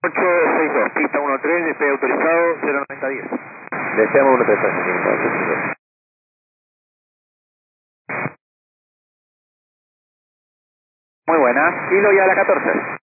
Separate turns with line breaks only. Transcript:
862, pista 13, despegue autorizado, 0910.
Deseamos 135.
Muy buena, kilo ya a la 14.